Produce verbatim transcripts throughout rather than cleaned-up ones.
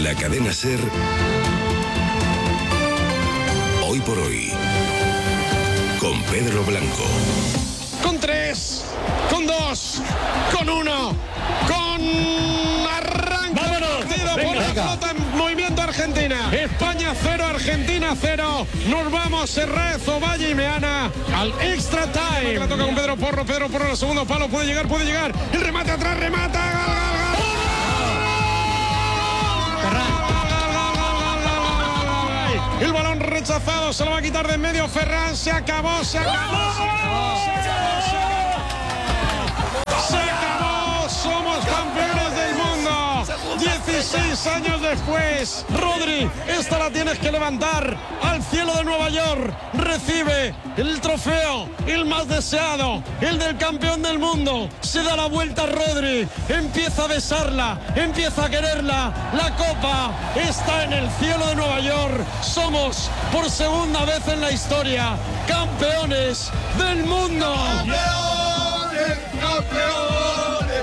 La cadena SER, hoy por hoy, con Pedro Blanco. Con tres, con dos, con uno, con arranque partido por la pelota en movimiento Argentina. España cero, Argentina cero. Nos vamos, Serrez, Ovalle y Meana al extra time. La toca con Pedro Porro, Pedro Porro en el segundo palo, puede llegar, puede llegar. El remate atrás, remata, gol, gol, gol. El balón rechazado, se lo va a quitar de en medio Ferran, se acabó, se acabó, se acabó, se acabó, se acabó. Se acabó, somos campeones del mundo. dieciséis años después, Rodri, esta la tienes que levantar al cielo de Nueva York. Recibe el trofeo, el más deseado, el del campeón del mundo. Se da la vuelta Rodri, empieza a besarla, empieza a quererla. La copa está en el cielo de Nueva York. Somos, por segunda vez en la historia, campeones del mundo. ¡Campeones, campeones!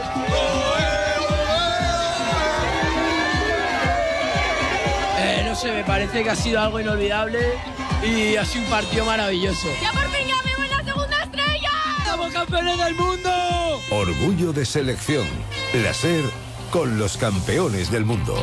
Eh, no sé, me parece que ha sido algo inolvidable y ha sido un partido maravilloso. ¡Ya por fin ya me voy la segunda estrella! ¡Somos campeones del mundo! Orgullo de selección. La SER con los campeones del mundo.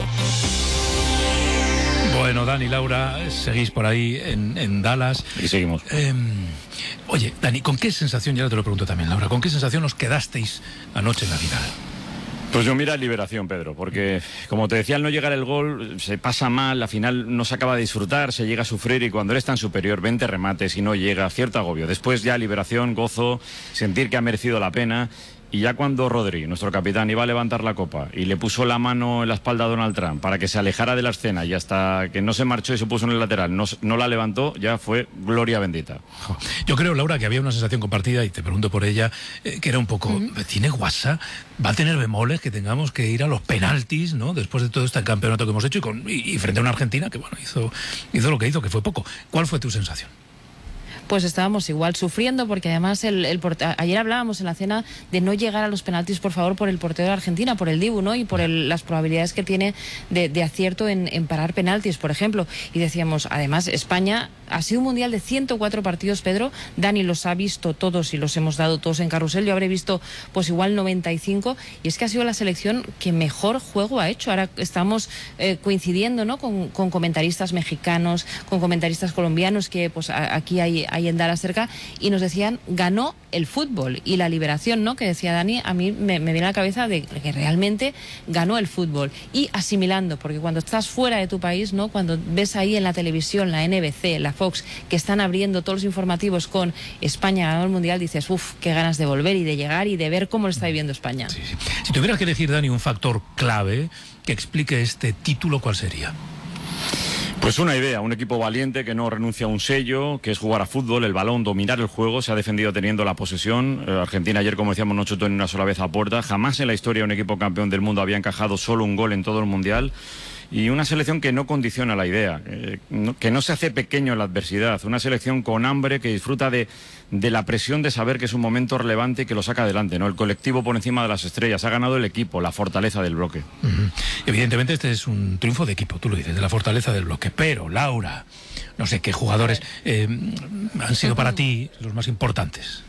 Bueno, Dani, Laura, seguís por ahí en, en Dallas. Y seguimos. Eh, oye, Dani, ¿con qué sensación, ya te lo pregunto también, Laura, ¿con qué sensación os quedasteis anoche en la final? Pues yo mira liberación, Pedro, porque como te decía, al no llegar el gol se pasa mal, la final no se acaba de disfrutar, se llega a sufrir y cuando eres tan superior, veinte remates y no llega, cierto agobio. Después ya liberación, gozo, sentir que ha merecido la pena. Y ya cuando Rodri, nuestro capitán, iba a levantar la copa y le puso la mano en la espalda a Donald Trump para que se alejara de la escena y hasta que no se marchó y se puso en el lateral, no, no la levantó, ya fue gloria bendita. Yo creo, Laura, que había una sensación compartida, y te pregunto por ella, eh, que era un poco, mm. ¿tiene guasa? ¿Va a tener bemoles que tengamos que ir a los penaltis, ¿no? Después de todo este campeonato que hemos hecho y, con, y, y frente a una Argentina que, bueno, hizo, hizo lo que hizo, que fue poco. ¿Cuál fue tu sensación? Pues estábamos igual sufriendo porque además el, el porte... ayer hablábamos en la cena de no llegar a los penaltis, por favor, por el portero de Argentina, por el Dibu, ¿no? Y por el, las probabilidades que tiene de, de acierto en, en parar penaltis, por ejemplo. Y decíamos, además, España ha sido un mundial de ciento cuatro partidos, Pedro. Dani los ha visto todos y los hemos dado todos en carrusel. Yo habré visto pues igual noventa y cinco, y es que ha sido la selección que mejor juego ha hecho. Ahora estamos eh, coincidiendo, ¿no? Con, con comentaristas mexicanos, con comentaristas colombianos que pues a, aquí hay, hay en Dallas cerca, y nos decían, ganó el fútbol y la liberación, ¿no? Que decía Dani, a mí me, me viene a la cabeza de que realmente ganó el fútbol. Y asimilando, porque cuando estás fuera de tu país, ¿no? Cuando ves ahí en la televisión, la N B C, la Fox, que están abriendo todos los informativos con España ganó el mundial, dices, uff, qué ganas de volver y de llegar y de ver cómo lo está viviendo España. Sí, sí. Si tuvieras que elegir, Dani, un factor clave que explique este título, ¿cuál sería? Pues una idea, un equipo valiente que no renuncia a un sello, que es jugar a fútbol, el balón, dominar el juego, se ha defendido teniendo la posesión. Eh, Argentina ayer, como decíamos, no chutó ni una sola vez a puerta. Jamás en la historia un equipo campeón del mundo había encajado solo un gol en todo el mundial. Y una selección que no condiciona la idea, eh, no, que no se hace pequeño en la adversidad. Una selección con hambre que disfruta de, de la presión de saber que es un momento relevante y que lo saca adelante, ¿no? El colectivo por encima de las estrellas. Ha ganado el equipo, la fortaleza del bloque. Uh-huh. Evidentemente este es un triunfo de equipo, tú lo dices, de la fortaleza del bloque. Pero, Laura, no sé qué jugadores eh, han sido para ti los más importantes.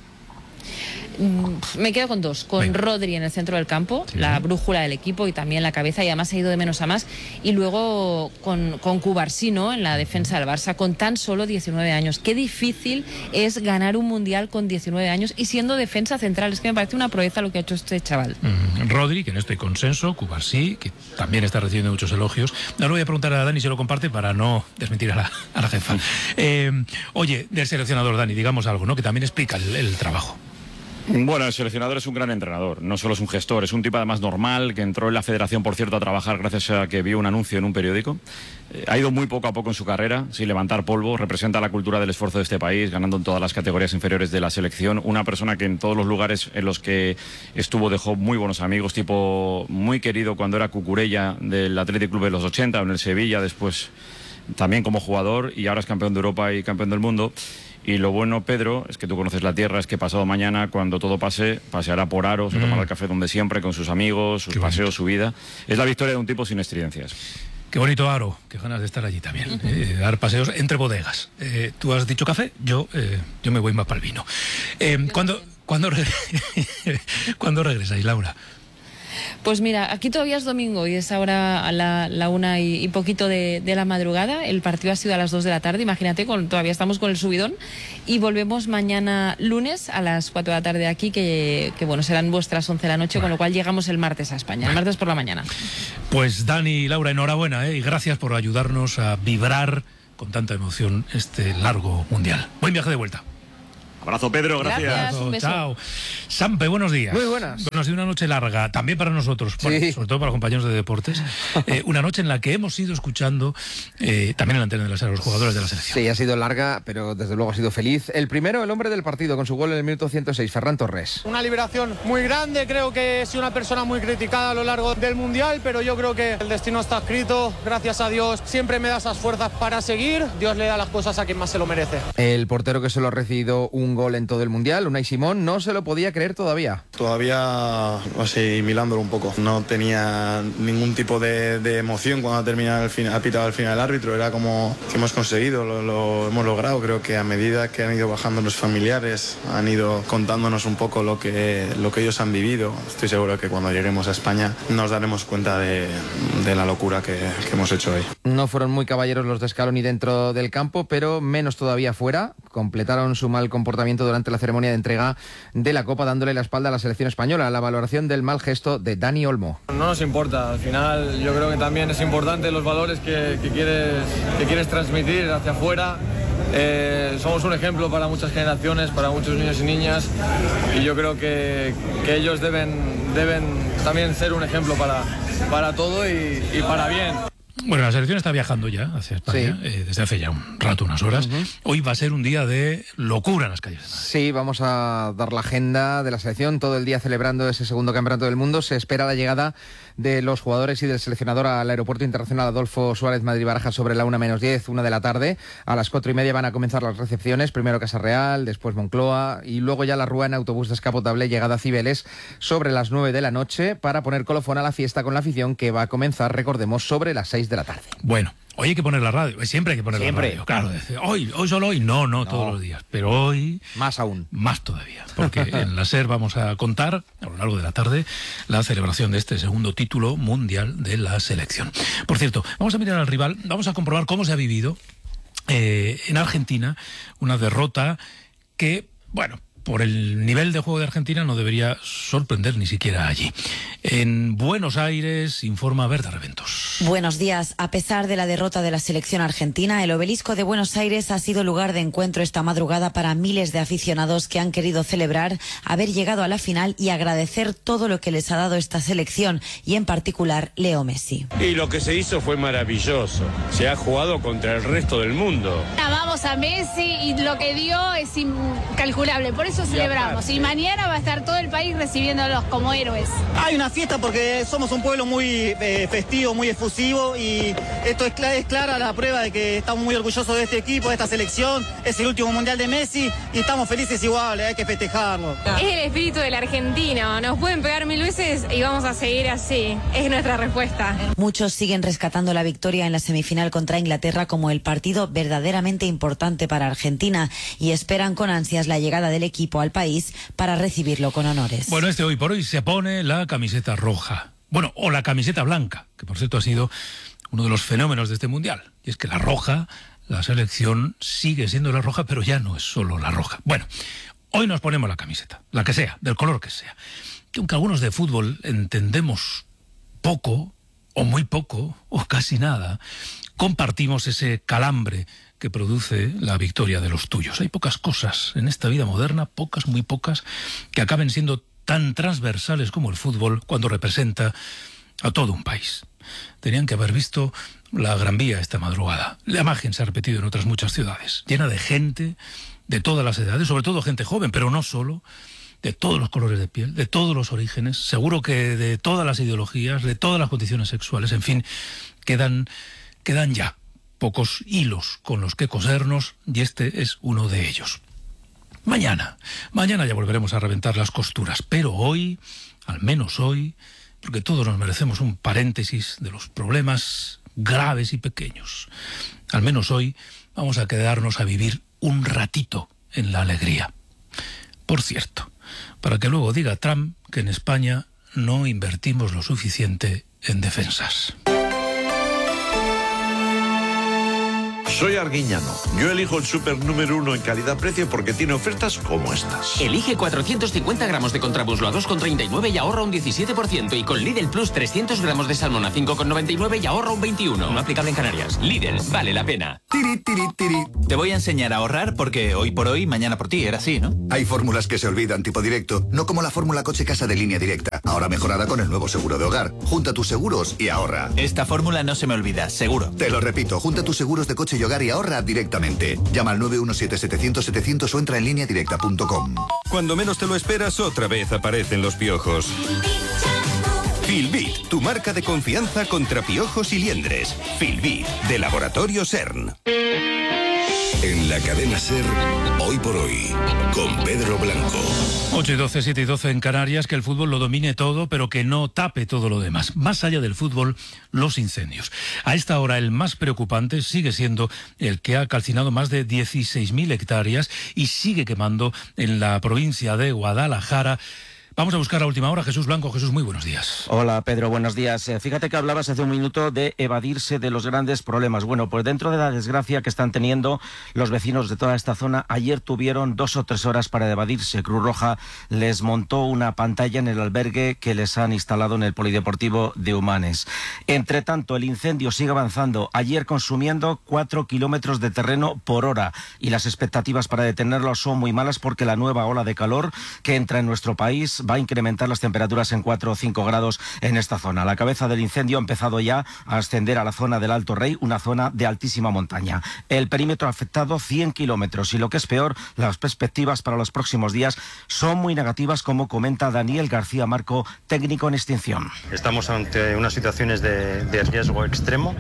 Me quedo con dos, con Venga. Rodri en el centro del campo, sí, la brújula del equipo y también la cabeza, y además ha ido de menos a más, y luego con, con Cubarsí, ¿no? En la defensa del Barça, con tan solo diecinueve años. Qué difícil es ganar un mundial con diecinueve años y siendo defensa central. Es que me parece una proeza lo que ha hecho este chaval. Mm, Rodri, que en esto hay consenso, Cubarsí, que también está recibiendo muchos elogios. Ahora voy a preguntar a Dani si lo comparte para no desmentir a la, a la jefa. Eh, oye, del seleccionador, Dani, digamos algo, ¿no? Que también explica el, el trabajo. Bueno, el seleccionador es un gran entrenador, no solo es un gestor, es un tipo además normal, que entró en la federación, por cierto, a trabajar gracias a que vio un anuncio en un periódico. Eh, ha ido muy poco a poco en su carrera, sin levantar polvo, representa la cultura del esfuerzo de este país, ganando en todas las categorías inferiores de la selección. Una persona que en todos los lugares en los que estuvo dejó muy buenos amigos, tipo muy querido cuando era Cucurella del Athletic Club de los ochenta, en el Sevilla, después también como jugador, y ahora es campeón de Europa y campeón del mundo. Y lo bueno, Pedro, es que tú conoces la tierra, es que pasado mañana, cuando todo pase, paseará por Aro, se mm. tomará el café donde siempre, con sus amigos, sus Qué paseos, bonito. Su vida. Es la victoria de un tipo sin estridencias. Qué bonito Aro, qué ganas de estar allí también, eh, dar paseos entre bodegas. Eh, tú has dicho café, yo, eh, yo me voy más para el vino. Eh, ¿cuándo, ¿cuándo, re ¿Cuándo regresáis, Laura? Pues mira, aquí todavía es domingo y es ahora a la, la una y, y poquito de, de la madrugada. El partido ha sido a las dos de la tarde, imagínate, con, todavía estamos con el subidón. Y volvemos mañana lunes a las cuatro de la tarde aquí, que, que bueno, serán vuestras once de la noche, bueno. Con lo cual llegamos el martes a España, el martes por la mañana. Pues Dani y Laura, enhorabuena, ¿eh? Y gracias por ayudarnos a vibrar con tanta emoción este largo mundial. Buen viaje de vuelta. Abrazo, Pedro, gracias. Gracias, un beso. Chao. Sampe, buenos días. Muy buenas. Bueno, ha sido una noche larga, también para nosotros, bueno, sí. sobre todo para los compañeros de deportes. Eh, una noche en la que hemos ido escuchando, eh, también en la antena de la SER, a los jugadores de la selección. Sí, ha sido larga, pero desde luego ha sido feliz. El primero, el hombre del partido, con su gol en el minuto ciento seis, Ferran Torres. Una liberación muy grande, creo que he sido una persona muy criticada a lo largo del Mundial, pero yo creo que el destino está escrito. Gracias a Dios siempre me da esas fuerzas para seguir. Dios le da las cosas a quien más se lo merece. El portero que solo ha recibido un gol en todo el Mundial, Unai Simón, no se lo podía creer todavía. Todavía asimilándolo un poco. No tenía ningún tipo de, de emoción cuando ha terminado el final, ha pitado al final el árbitro. Era como que hemos conseguido, lo, lo hemos logrado. Creo que a medida que han ido bajando los familiares, han ido contándonos un poco lo que, lo que ellos han vivido. Estoy seguro que cuando lleguemos a España nos daremos cuenta de, de la locura que, que hemos hecho hoy. No fueron muy caballeros los de Scaloni dentro del campo, pero menos todavía fuera. Completaron su mal comportamiento durante la ceremonia de entrega de la Copa, dándole la espalda a la selección española. La valoración del mal gesto de Dani Olmo. No nos importa, al final yo creo que también es importante los valores que, que, quieres, que quieres transmitir hacia afuera. Eh, somos un ejemplo para muchas generaciones, para muchos niños y niñas, y yo creo que, que ellos deben, deben también ser un ejemplo para, para todo y, y para bien. Bueno, la selección está viajando ya hacia España, sí. eh, desde hace ya un rato, unas horas. Uh-huh. Hoy va a ser un día de locura en las calles de Madrid. Sí, vamos a dar la agenda de la selección, todo el día celebrando ese segundo campeonato del mundo. Se espera la llegada de los jugadores y del seleccionador al Aeropuerto Internacional Adolfo Suárez Madrid-Barajas sobre la una menos diez, una de la tarde. A las cuatro y media van a comenzar las recepciones, primero Casa Real, después Moncloa y luego ya la Rúa en autobús descapotable, llegada a Cibeles sobre las nueve de la noche para poner colofón a la fiesta con la afición que va a comenzar, recordemos, sobre las seis de la tarde. Bueno, hoy hay que poner la radio, siempre hay que poner siempre. la radio, claro, hoy, hoy solo hoy, no, no, no, todos los días, pero hoy... Más aún. Más todavía, porque en la SER vamos a contar, a lo largo de la tarde, la celebración de este segundo título mundial de la selección. Por cierto, vamos a mirar al rival, vamos a comprobar cómo se ha vivido eh, en Argentina una derrota que, bueno, por el nivel de juego de Argentina no debería sorprender ni siquiera allí. En Buenos Aires informa Berta Reventos. Buenos días. A pesar de la derrota de la selección argentina, el obelisco de Buenos Aires ha sido lugar de encuentro esta madrugada para miles de aficionados que han querido celebrar haber llegado a la final y agradecer todo lo que les ha dado esta selección y en particular Leo Messi. Y lo que se hizo fue maravilloso. Se ha jugado contra el resto del mundo. Amamos a Messi y lo que dio es incalculable. Por eso celebramos. Y mañana va a estar todo el país recibiéndolos como héroes. Hay una fiesta porque somos un pueblo muy eh, festivo, muy efusivo, y esto es, cl- es clara la prueba de que estamos muy orgullosos de este equipo, de esta selección. Es el último mundial de Messi y estamos felices igual, hay que festejarlo. Es el espíritu del argentino. Nos pueden pegar mil veces y vamos a seguir así. Es nuestra respuesta. Muchos siguen rescatando la victoria en la semifinal contra Inglaterra como el partido verdaderamente importante para Argentina y esperan con ansias la llegada del equipo al país para recibirlo con honores. Bueno, este hoy por hoy se pone la camiseta roja. Bueno, o la camiseta blanca, que por cierto ha sido uno de los fenómenos de este mundial. Y es que la roja, la selección sigue siendo la roja, pero ya no es solo la roja. Bueno, hoy nos ponemos la camiseta, la que sea, del color que sea. Que aunque algunos de fútbol entendemos poco, o muy poco, o casi nada, compartimos ese calambre que produce la victoria de los tuyos. Hay pocas cosas en esta vida moderna, pocas, muy pocas, que acaben siendo tan transversales como el fútbol cuando representa a todo un país. Tenían que haber visto la Gran Vía esta madrugada. La imagen se ha repetido en otras muchas ciudades, llena de gente de todas las edades, sobre todo gente joven, pero no solo, de todos los colores de piel, de todos los orígenes, seguro que de todas las ideologías, de todas las condiciones sexuales, en fin, quedan, quedan ya pocos hilos con los que cosernos y este es uno de ellos. Mañana, mañana ya volveremos a reventar las costuras, pero hoy, al menos hoy, porque todos nos merecemos un paréntesis de los problemas graves y pequeños. Al menos hoy vamos a quedarnos a vivir un ratito en la alegría. Por cierto, para que luego diga Trump que en España no invertimos lo suficiente en defensas. Soy Arguiñano. Yo elijo el súper número uno en calidad-precio porque tiene ofertas como estas. Elige cuatrocientos cincuenta gramos de contramuslo a dos con treinta y nueve y ahorra un diecisiete por ciento. Y con Lidl Plus trescientos gramos de salmón a cinco con noventa y nueve y ahorra un veintiuno por ciento. No aplicable en Canarias. Lidl, vale la pena. Tiri, tiri, tiri. Te voy a enseñar a ahorrar porque hoy por hoy, mañana por ti. Era así, ¿no? Hay fórmulas que se olvidan tipo directo, no como la fórmula coche-casa de Línea Directa. Ahora mejorada con el nuevo seguro de hogar. Junta tus seguros y ahorra. Esta fórmula no se me olvida, seguro. Te lo repito, junta tus seguros de coche y hogar y ahorra directamente. Llama al nueve uno siete setecientos setecientos o entra en línea directa punto com. Cuando menos te lo esperas, otra vez aparecen los piojos. Filbit, tu marca de confianza contra piojos y liendres. Filbit, de Laboratorio CERN. En la cadena SER, hoy por hoy, con Pedro Blanco. ocho y doce, siete y doce en Canarias, que el fútbol lo domine todo, pero que no tape todo lo demás. Más allá del fútbol, los incendios. A esta hora, el más preocupante sigue siendo el que ha calcinado más de dieciséis mil hectáreas y sigue quemando en la provincia de Guadalajara. Vamos a buscar a última hora Jesús Blanco. Jesús, muy buenos días. Hola, Pedro, buenos días. Eh, fíjate que hablabas hace un minuto de evadirse de los grandes problemas. Bueno, pues dentro de la desgracia que están teniendo los vecinos de toda esta zona, ayer tuvieron dos o tres horas para evadirse. Cruz Roja les montó una pantalla en el albergue que les han instalado en el Polideportivo de Humanes. Entre tanto, el incendio sigue avanzando, ayer consumiendo cuatro kilómetros de terreno por hora, y las expectativas para detenerlo son muy malas porque la nueva ola de calor que entra en nuestro país va a incrementar las temperaturas en cuatro o cinco grados en esta zona. La cabeza del incendio ha empezado ya a ascender a la zona del Alto Rey, una zona de altísima montaña. El perímetro ha afectado cien kilómetros y, lo que es peor, las perspectivas para los próximos días son muy negativas, como comenta Daniel García Marco, técnico en extinción. Estamos ante unas situaciones de, de riesgo extremo,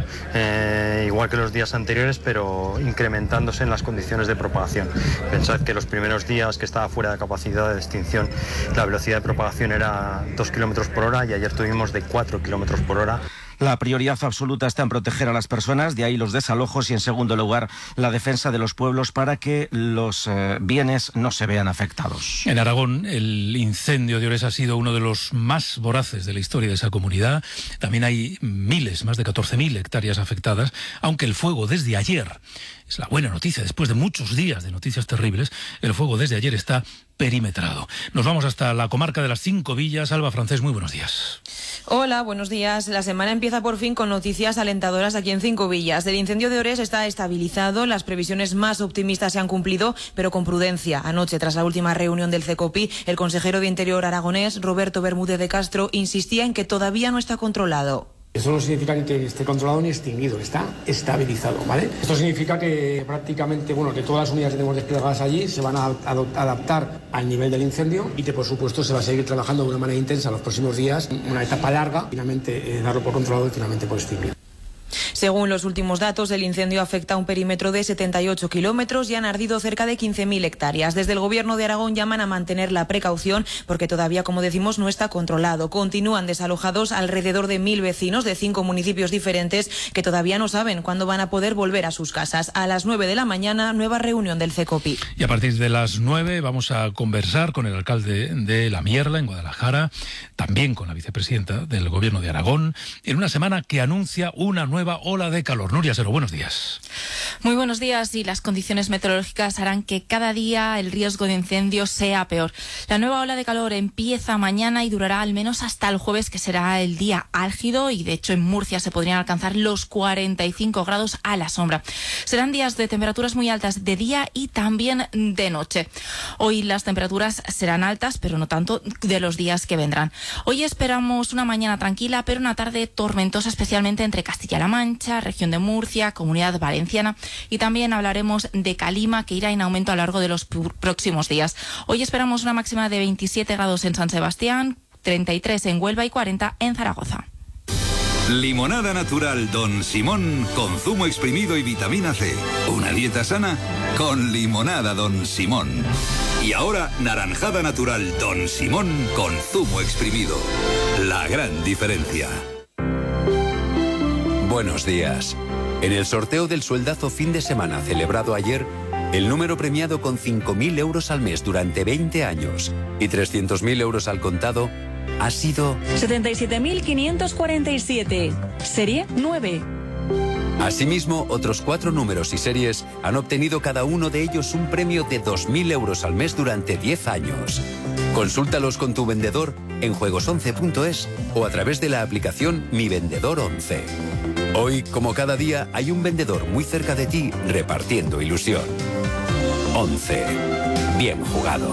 eh, igual que los días anteriores, pero incrementándose en las condiciones de propagación. Pensad que los primeros días que estaba fuera de capacidad de extinción, la velocidad de propagación era dos kilómetros por hora y ayer tuvimos de cuatro kilómetros por hora. La prioridad absoluta está en proteger a las personas, de ahí los desalojos, y en segundo lugar la defensa de los pueblos para que los eh, bienes no se vean afectados. En Aragón, el incendio de Ores ha sido uno de los más voraces de la historia de esa comunidad. También hay miles, más de catorce mil hectáreas afectadas, aunque el fuego desde ayer, es la buena noticia, después de muchos días de noticias terribles, el fuego desde ayer está perimetrado. Nos vamos hasta la comarca de las Cinco Villas. Alba Francés, muy buenos días. Hola, buenos días. La semana empieza por fin con noticias alentadoras aquí en Cinco Villas. El incendio de Ores está estabilizado, las previsiones más optimistas se han cumplido, pero con prudencia. Anoche, tras la última reunión del CECOPI, el consejero de Interior aragonés, Roberto Bermúdez de Castro, insistía en que todavía no está controlado. Eso no significa ni que esté controlado ni extinguido, está estabilizado, ¿vale? Esto significa que prácticamente, bueno, que todas las unidades que tenemos desplegadas allí se van a adaptar al nivel del incendio y que, por supuesto, se va a seguir trabajando de una manera intensa los próximos días, una etapa larga, finalmente eh, darlo por controlado y finalmente por extinguir. Según los últimos datos, el incendio afecta a un perímetro de setenta y ocho kilómetros y han ardido cerca de quince mil hectáreas. Desde el Gobierno de Aragón llaman a mantener la precaución porque todavía, como decimos, no está controlado. Continúan desalojados alrededor de mil vecinos de cinco municipios diferentes que todavía no saben cuándo van a poder volver a sus casas. A las nueve de la mañana, nueva reunión del CECOPI. Y a partir de las nueve vamos a conversar con el alcalde de La Mierla, en Guadalajara, también con la vicepresidenta del Gobierno de Aragón, en una semana que anuncia una nueva ola de calor. Nuria Sero, buenos días. Muy buenos días, y las condiciones meteorológicas harán que cada día el riesgo de incendio sea peor. La nueva ola de calor empieza mañana y durará al menos hasta el jueves, que será el día álgido, y de hecho en Murcia se podrían alcanzar los cuarenta y cinco grados a la sombra. Serán días de temperaturas muy altas de día y también de noche. Hoy las temperaturas serán altas, pero no tanto de los días que vendrán. Hoy esperamos una mañana tranquila, pero una tarde tormentosa, especialmente entre Castilla-La Mancha, región de Murcia, Comunidad Valenciana, y también hablaremos de calima, que irá en aumento a lo largo de los próximos días. Hoy esperamos una máxima de veintisiete grados en San Sebastián, treinta y tres en Huelva y cuarenta en Zaragoza. Limonada natural Don Simón con zumo exprimido y vitamina C. Una dieta sana con limonada Don Simón. Y ahora naranjada natural Don Simón con zumo exprimido. La gran diferencia. Buenos días. En el sorteo del sueldazo fin de semana celebrado ayer, el número premiado con cinco mil euros al mes durante veinte años y trescientos mil euros al contado ha sido setenta y siete mil quinientos cuarenta y siete, serie nueve. Asimismo, otros cuatro números y series han obtenido cada uno de ellos un premio de dos mil euros al mes durante diez años. Consúltalos con tu vendedor en juegos once punto es o a través de la aplicación Mi Vendedor once. Hoy, como cada día, hay un vendedor muy cerca de ti repartiendo ilusión. once. Bien jugado.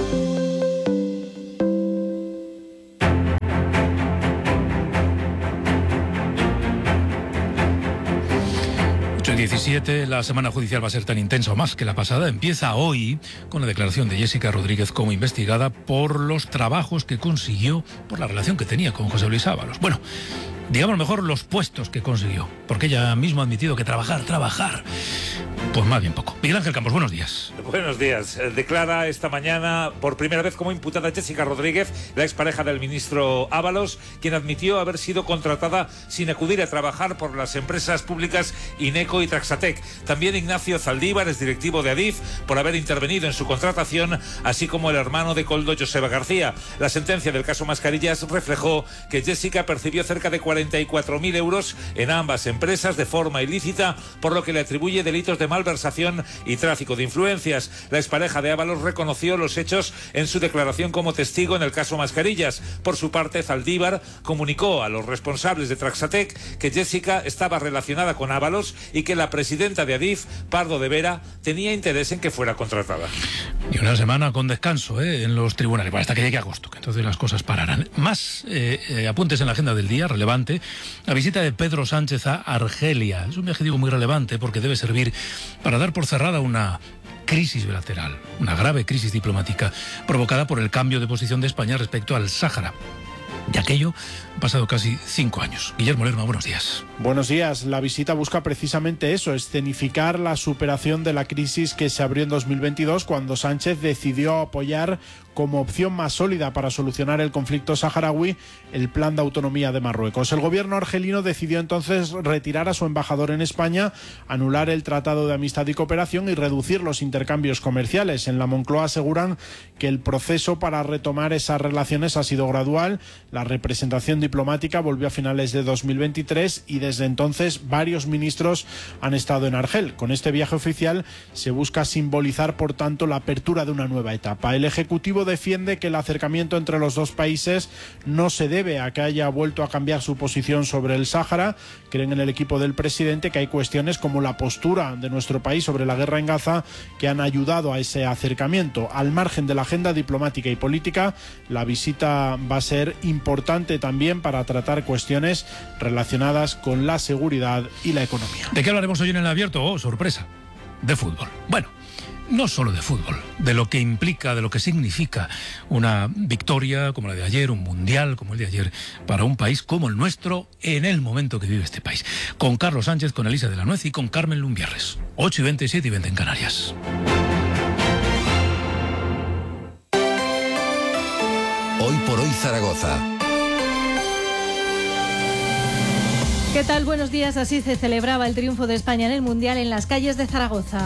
diecisiete, la semana judicial va a ser tan intensa o más que la pasada. Empieza hoy con la declaración de Jessica Rodríguez como investigada por los trabajos que consiguió, por la relación que tenía con José Luis Ábalos. Bueno, digamos mejor los puestos que consiguió, porque ella misma ha admitido que trabajar, trabajar, pues más bien poco. Miguel Ángel Campos, buenos días. Buenos días. Declara esta mañana por primera vez como imputada Jessica Rodríguez, la expareja del ministro Ábalos, quien admitió haber sido contratada sin acudir a trabajar por las empresas públicas Ineco y Traxatec. También Ignacio Zaldívar es directivo de Adif por haber intervenido en su contratación, así como el hermano de Koldo, Joseba García. La sentencia del caso Mascarillas reflejó que Jessica percibió cerca de cuarenta y cuatro mil euros en ambas empresas de forma ilícita, por lo que le atribuye delitos de malversación y tráfico de influencias. La expareja de Ábalos reconoció los hechos en su declaración como testigo en el caso Mascarillas. Por su parte, Zaldívar comunicó a los responsables de Traxatec que Jessica estaba relacionada con Ábalos y que la presidenta de Adif, Pardo de Vera, tenía interés en que fuera contratada. Y una semana con descanso ¿eh? en los tribunales, bueno, hasta que llegue agosto, que entonces las cosas pararán. Más eh, eh, apuntes en la agenda del día, relevante, la visita de Pedro Sánchez a Argelia. Es un viaje, digo, muy relevante porque debe servir para dar por cerrada una crisis bilateral, una grave crisis diplomática provocada por el cambio de posición de España respecto al Sáhara. De aquello han pasado casi cinco años. Guillermo Lerma, buenos días. Buenos días. La visita busca precisamente eso, escenificar la superación de la crisis que se abrió en dos mil veintidós cuando Sánchez decidió apoyar como opción más sólida para solucionar el conflicto saharaui el plan de autonomía de Marruecos. El gobierno argelino decidió entonces retirar a su embajador en España, anular el Tratado de Amistad y Cooperación y reducir los intercambios comerciales. En la Moncloa aseguran que el proceso para retomar esas relaciones ha sido gradual. La representación diplomática volvió a finales de dos mil veintitrés y desde entonces varios ministros han estado en Argel. Con este viaje oficial se busca simbolizar, por tanto, la apertura de una nueva etapa. El Ejecutivo defiende que el acercamiento entre los dos países no se debe a que haya vuelto a cambiar su posición sobre el Sáhara. Creen en el equipo del presidente que hay cuestiones como la postura de nuestro país sobre la guerra en Gaza que han ayudado a ese acercamiento. Al margen de la agenda diplomática y política, la visita va a ser importante también para tratar cuestiones relacionadas con la seguridad y la economía. ¿De qué hablaremos hoy en el abierto? Oh, sorpresa, de fútbol. Bueno, no solo de fútbol, de lo que implica, de lo que significa una victoria como la de ayer, un mundial como el de ayer, para un país como el nuestro en el momento que vive este país. Con Carlos Sánchez, con Elisa de la Nuez y con Carmen Lumbierres. ocho y veinte, siete y veinte en Canarias. Hoy por hoy Zaragoza. ¿Qué tal? Buenos días. Así se celebraba el triunfo de España en el Mundial en las calles de Zaragoza.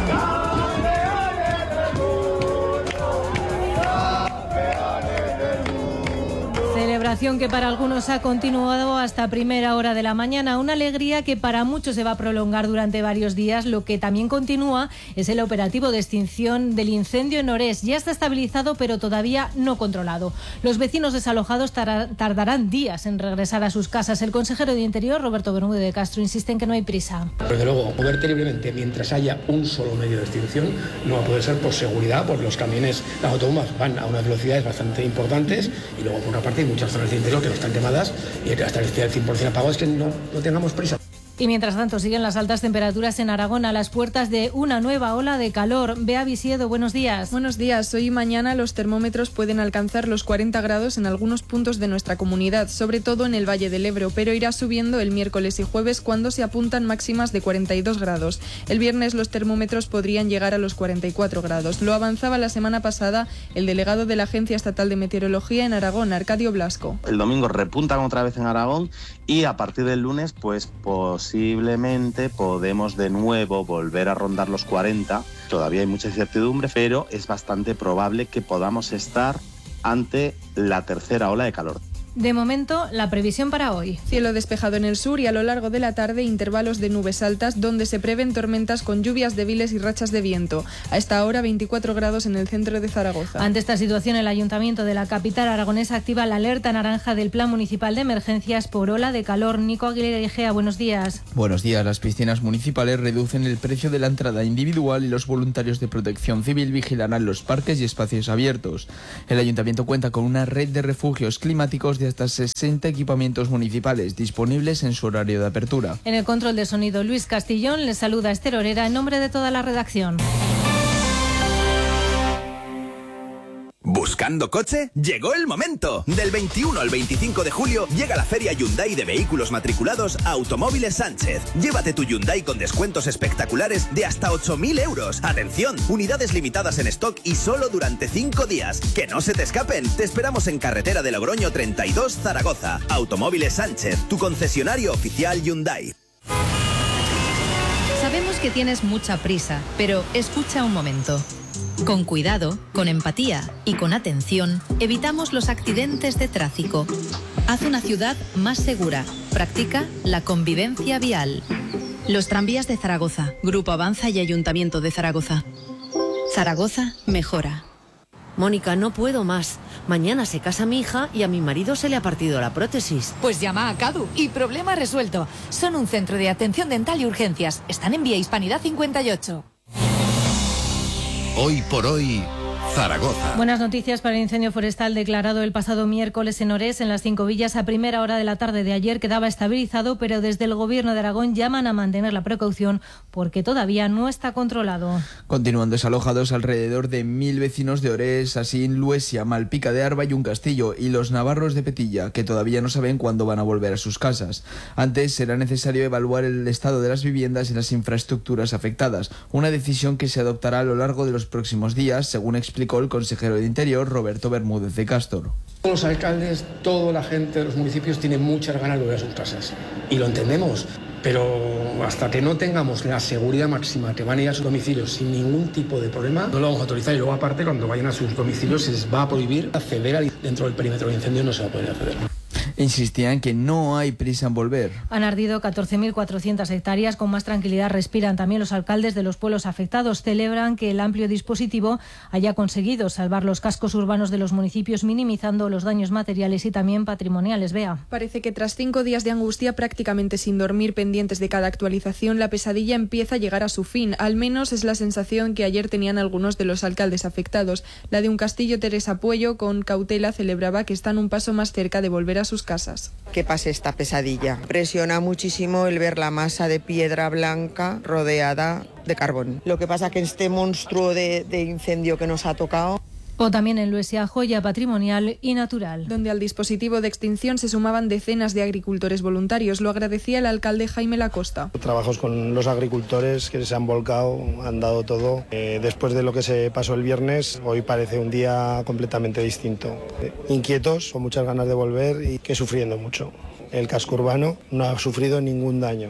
Celebración que para algunos ha continuado hasta primera hora de la mañana, una alegría que para muchos se va a prolongar durante varios días. Lo que también continúa es el operativo de extinción del incendio en Orés. Ya está estabilizado, pero todavía no controlado. Los vecinos desalojados tar- tardarán días en regresar a sus casas. El consejero de Interior, Roberto Bermúdez de Castro, insiste en que no hay prisa. Desde luego, moverte libremente mientras haya un solo medio de extinción no va a poder ser por seguridad, porque los camiones, las autobombas van a unas velocidades bastante importantes y luego por una parte hay muchas zonas de interior que no están quemadas y hasta que esté al cien por ciento apagado es que no, no tengamos prisa. Y mientras tanto siguen las altas temperaturas en Aragón a las puertas de una nueva ola de calor. Bea Visiedo, buenos días. Buenos días. Hoy y mañana los termómetros pueden alcanzar los cuarenta grados en algunos puntos de nuestra comunidad, sobre todo en el Valle del Ebro, pero irá subiendo el miércoles y jueves cuando se apuntan máximas de cuarenta y dos grados. El viernes los termómetros podrían llegar a los cuarenta y cuatro grados. Lo avanzaba la semana pasada el delegado de la Agencia Estatal de Meteorología en Aragón, Arcadio Blasco. El domingo repuntan otra vez en Aragón y a partir del lunes pues, pues posiblemente podemos de nuevo volver a rondar los cuarenta. Todavía hay mucha incertidumbre, pero es bastante probable que podamos estar ante la tercera ola de calor. De momento, la previsión para hoy. Cielo despejado en el sur y a lo largo de la tarde intervalos de nubes altas donde se prevén tormentas con lluvias débiles y rachas de viento. A esta hora veinticuatro grados en el centro de Zaragoza. Ante esta situación, el Ayuntamiento de la capital aragonesa activa la alerta naranja del Plan Municipal de Emergencias por ola de calor. Nico Aguilera Igea, buenos días. Buenos días. Las piscinas municipales reducen el precio de la entrada individual y los voluntarios de protección civil vigilarán los parques y espacios abiertos. El Ayuntamiento cuenta con una red de refugios climáticos de hasta sesenta equipamientos municipales disponibles en su horario de apertura. En el control de sonido, Luis Castillón les saluda Esther Orera en nombre de toda la redacción. ¿Buscando coche? ¡Llegó el momento! Del veintiuno al veinticinco de julio llega la Feria Hyundai de vehículos matriculados a Automóviles Sánchez. Llévate tu Hyundai con descuentos espectaculares de hasta ocho mil euros. ¡Atención! Unidades limitadas en stock y solo durante cinco días. ¡Que no se te escapen! Te esperamos en Carretera de Logroño treinta y dos, Zaragoza. Automóviles Sánchez, tu concesionario oficial Hyundai. Sabemos que tienes mucha prisa, pero escucha un momento. Con cuidado, con empatía y con atención, evitamos los accidentes de tráfico. Haz una ciudad más segura. Practica la convivencia vial. Los tranvías de Zaragoza, Grupo Avanza y Ayuntamiento de Zaragoza. Zaragoza mejora. Mónica, no puedo más. Mañana se casa mi hija y a mi marido se le ha partido la prótesis. Pues llama a Cadu y problema resuelto. Son un centro de atención dental y urgencias. Están en Vía Hispanidad cincuenta y ocho. Hoy por hoy, Zaragoza. Buenas noticias para el incendio forestal declarado el pasado miércoles en Orés, en las Cinco Villas, a primera hora de la tarde de ayer. Quedaba estabilizado, pero desde el Gobierno de Aragón llaman a mantener la precaución porque todavía no está controlado. Continúan desalojados alrededor de mil vecinos de Orés, Asín, Luesia, Malpica de Arba y un Castillo, y los navarros de Petilla, que todavía no saben cuándo van a volver a sus casas. Antes será necesario evaluar el estado de las viviendas y las infraestructuras afectadas, una decisión que se adoptará a lo largo de los próximos días, según explicó el consejero de Interior, Roberto Bermúdez de Cástor. Los alcaldes, toda la gente de los municipios tiene muchas ganas de volver a sus casas y lo entendemos, pero hasta que no tengamos la seguridad máxima que van a ir a sus domicilios sin ningún tipo de problema, no lo vamos a autorizar. Y luego aparte, cuando vayan a sus domicilios se les va a prohibir acceder al... dentro del perímetro de incendio, no se va a poder acceder. Insistía en que no hay prisa en volver. Han ardido catorce mil cuatrocientas hectáreas. Con más tranquilidad respiran también los alcaldes de los pueblos afectados. Celebran que el amplio dispositivo haya conseguido salvar los cascos urbanos de los municipios, minimizando los daños materiales y también patrimoniales. Bea. Parece que tras cinco días de angustia, prácticamente sin dormir, pendientes de cada actualización, la pesadilla empieza a llegar a su fin. Al menos es la sensación que ayer tenían algunos de los alcaldes afectados. La de un Castillo, Teresa Puello, con cautela celebraba que están un paso más cerca de volver a sus casas. Que pase esta pesadilla. Presiona muchísimo el ver la masa de piedra blanca rodeada de carbón. Lo que pasa que este monstruo de, de incendio que nos ha tocado... O también en Luesia, joya patrimonial y natural. Donde al dispositivo de extinción se sumaban decenas de agricultores voluntarios. Lo agradecía el alcalde Jaime Lacosta. Trabajos con los agricultores que se han volcado, han dado todo. Eh, después de lo que se pasó el viernes, hoy parece un día completamente distinto. Eh, inquietos, con muchas ganas de volver y que sufriendo mucho. El casco urbano no ha sufrido ningún daño.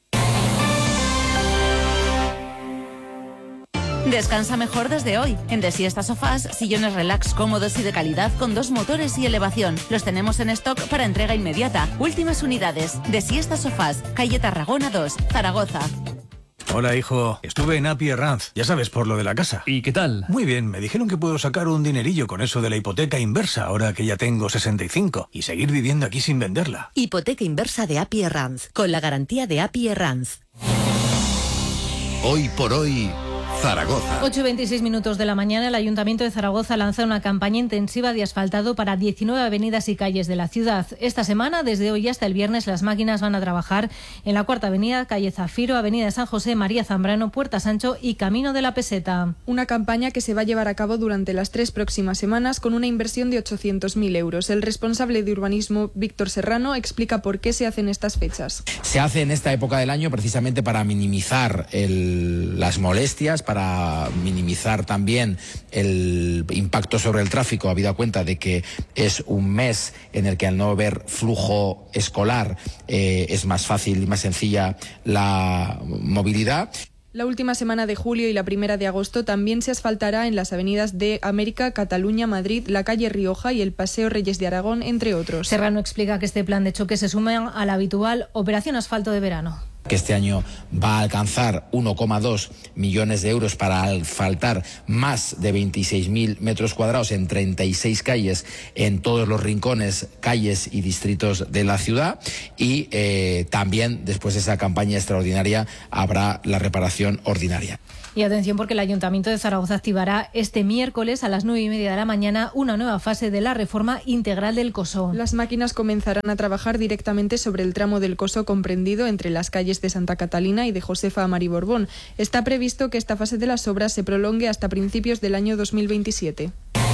Descansa mejor desde hoy. En De Siesta Sofás, sillones relax cómodos y de calidad con dos motores y elevación. Los tenemos en stock para entrega inmediata. Últimas unidades. De Siesta Sofás, calle Tarragona dos, Zaragoza. Hola, hijo. Estuve en Api Herranz, ya sabes, por lo de la casa. ¿Y qué tal? Muy bien, me dijeron que puedo sacar un dinerillo con eso de la hipoteca inversa, ahora que ya tengo sesenta y cinco, y seguir viviendo aquí sin venderla. Hipoteca inversa de Api Herranz, con la garantía de Api Herranz. Hoy por hoy, Zaragoza. ocho y veintiséis minutos de la mañana, el Ayuntamiento de Zaragoza lanza una campaña intensiva de asfaltado para diecinueve avenidas y calles de la ciudad. Esta semana, desde hoy hasta el viernes, las máquinas van a trabajar en la Cuarta Avenida, calle Zafiro, Avenida de San José, María Zambrano, Puerta Sancho y Camino de la Peseta. Una campaña que se va a llevar a cabo durante las tres próximas semanas con una inversión de ochocientos mil euros. El responsable de urbanismo, Víctor Serrano, explica por qué se hacen estas fechas. Se hace en esta época del año precisamente para minimizar el, las molestias, para minimizar también el impacto sobre el tráfico, habida cuenta de que es un mes en el que al no haber flujo escolar eh, es más fácil y más sencilla la movilidad. La última semana de julio y la primera de agosto también se asfaltará en las avenidas de América, Cataluña, Madrid, la calle Rioja y el Paseo Reyes de Aragón, entre otros. Serrano explica que este plan de choque se suma a la habitual Operación Asfalto de verano. Que este año va a alcanzar uno coma dos millones de euros para asfaltar más de veintiséis mil metros cuadrados en treinta y seis calles en todos los rincones, calles y distritos de la ciudad, y eh, también después de esa campaña extraordinaria habrá la reparación ordinaria. Y atención, porque el Ayuntamiento de Zaragoza activará este miércoles a las nueve y media de la mañana una nueva fase de la reforma integral del Coso. Las máquinas comenzarán a trabajar directamente sobre el tramo del Coso comprendido entre las calles de Santa Catalina y de Josefa Amari Borbón. Está previsto que esta fase de las obras se prolongue hasta principios del año dos mil veintisiete.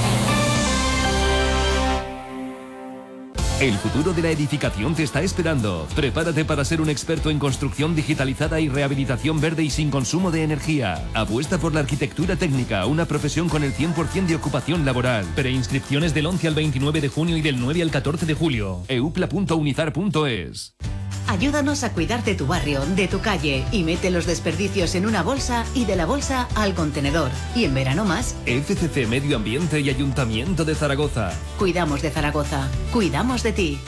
El futuro de la edificación te está esperando. Prepárate para ser un experto en construcción digitalizada y rehabilitación verde y sin consumo de energía. Apuesta por la arquitectura técnica, una profesión con el cien por ciento de ocupación laboral. Preinscripciones del once al veintinueve de junio y del nueve al catorce de julio. eupla punto unizar punto es. Ayúdanos a cuidar de tu barrio, de tu calle, y mete los desperdicios en una bolsa y de la bolsa al contenedor. Y en verano más. F C C Medio Ambiente y Ayuntamiento de Zaragoza. Cuidamos de Zaragoza. Cuidamos de ti.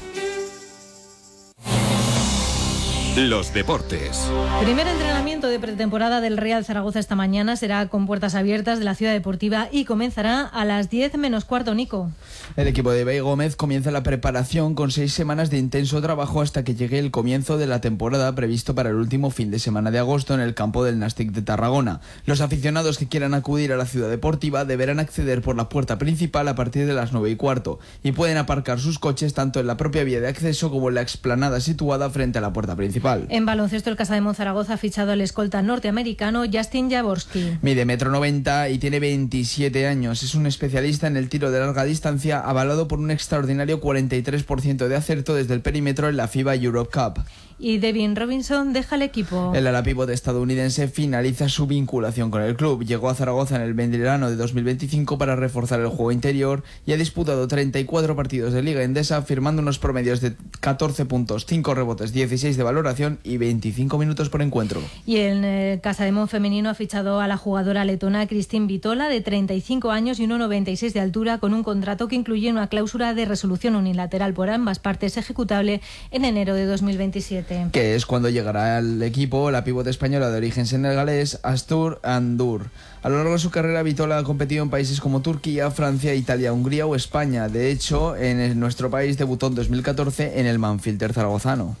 Los deportes. Primer entrenamiento de pretemporada del Real Zaragoza esta mañana será con puertas abiertas de la Ciudad Deportiva y comenzará a las diez menos cuarto, Nico. El equipo de Ibai Gómez comienza la preparación con seis semanas de intenso trabajo hasta que llegue el comienzo de la temporada previsto para el último fin de semana de agosto en el campo del Nàstic de Tarragona. Los aficionados que quieran acudir a la Ciudad Deportiva deberán acceder por la puerta principal a partir de las nueve y cuarto y pueden aparcar sus coches tanto en la propia vía de acceso como en la explanada situada frente a la puerta principal. En baloncesto, el Casademont Zaragoza ha fichado al escolta norteamericano Justin Jaworski. Mide metro noventa y tiene veintisiete años. Es un especialista en el tiro de larga distancia, avalado por un extraordinario cuarenta y tres por ciento de acierto desde el perímetro en la FIBA Europe Cup. Y Devin Robinson deja el equipo. El ala pívot estadounidense finaliza su vinculación con el club. Llegó a Zaragoza en el verano de dos mil veinticinco para reforzar el juego interior y ha disputado treinta y cuatro partidos de Liga Endesa, firmando unos promedios de catorce puntos, cinco rebotes, dieciséis de valoración y veinticinco minutos por encuentro. Y en el Casademont femenino ha fichado a la jugadora letona Christine Vitola, de treinta y cinco años y uno coma noventa y seis de altura, con un contrato que incluye una cláusula de resolución unilateral por ambas partes ejecutable en enero de dos mil veintisiete. Que es cuando llegará al equipo la pívot española de origen senegalés Astur Andur. A lo largo de su carrera, Vitola ha competido en países como Turquía, Francia, Italia, Hungría o España. De hecho, en nuestro país debutó en dos mil catorce en el Manfilter zaragozano.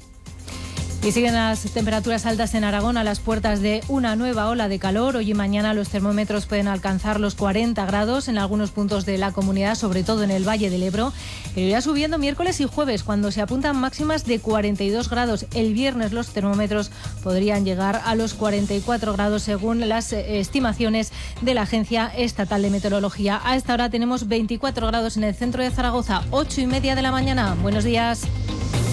Y siguen las temperaturas altas en Aragón a las puertas de una nueva ola de calor. Hoy y mañana los termómetros pueden alcanzar los cuarenta grados en algunos puntos de la comunidad, sobre todo en el Valle del Ebro. Pero irá subiendo miércoles y jueves, cuando se apuntan máximas de cuarenta y dos grados. El viernes los termómetros podrían llegar a los cuarenta y cuatro grados según las estimaciones de la Agencia Estatal de Meteorología. A esta hora tenemos veinticuatro grados en el centro de Zaragoza, ocho y media de la mañana. Buenos días.